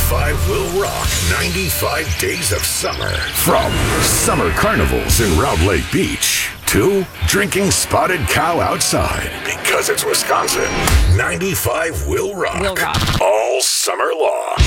95 will rock 95 days of summer. From summer carnivals in Round Lake Beach to drinking spotted cow outside because it's Wisconsin. 95 will rock. All summer long.